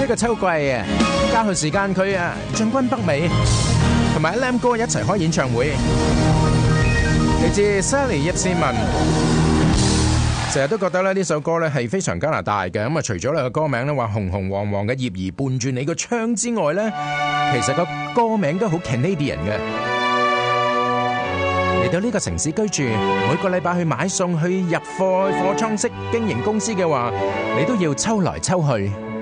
呢個秋季啊，加去時間佢啊進軍北美，同埋 Lam 哥一齊開演唱會。嚟自 Sally 葉倩文，成日都覺得咧呢首歌咧係非常加拿大嘅。咁啊，除咗你個歌名咧話紅紅黃黃嘅葉兒伴住你個槍之外咧，其實個歌名都好 Canadian 嘅。嚟到呢個城市居住，每個禮拜去買餸、去入貨、貨倉式經營公司嘅話，你都要抽來抽去。